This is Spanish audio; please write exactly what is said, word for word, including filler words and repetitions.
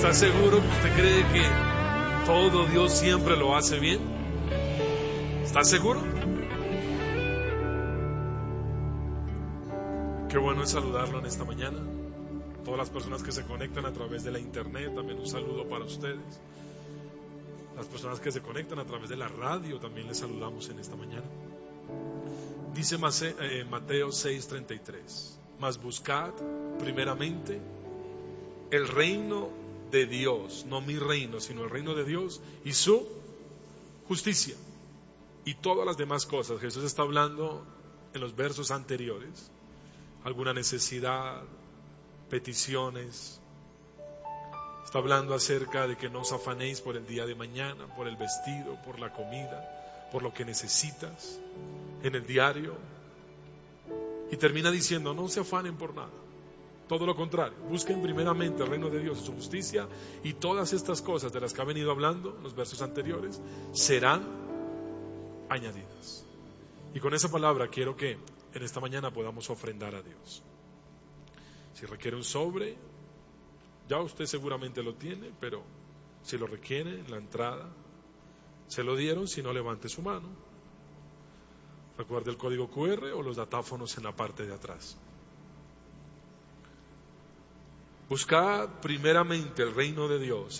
¿Está seguro que usted cree que todo Dios siempre lo hace bien? ¿Está seguro? Qué bueno es saludarlo en esta mañana. Todas las personas que se conectan a través de la internet, también un saludo para ustedes. Las personas que se conectan a través de la radio, también les saludamos en esta mañana. Dice Mateo seis treinta y tres: mas buscad primeramente el reino de Dios, no mi reino, sino el reino de Dios y su justicia, y todas las demás cosas. Jesús está hablando en los versos anteriores, alguna necesidad, peticiones. Está hablando acerca de que no os afanéis por el día de mañana, por el vestido, por la comida, por lo que necesitas en el diario. Y termina diciendo: no se afanen por nada. Todo lo contrario, busquen primeramente el reino de Dios y su justicia, y todas estas cosas de las que ha venido hablando en los versos anteriores serán añadidas. Y con esa palabra quiero que en esta mañana podamos ofrendar a Dios. Si requiere un sobre, ya usted seguramente lo tiene, pero si lo requiere, en la entrada se lo dieron. Si no, levante su mano. Recuerde el código cu erre o los datáfonos en la parte de atrás. Buscad primeramente el reino de Dios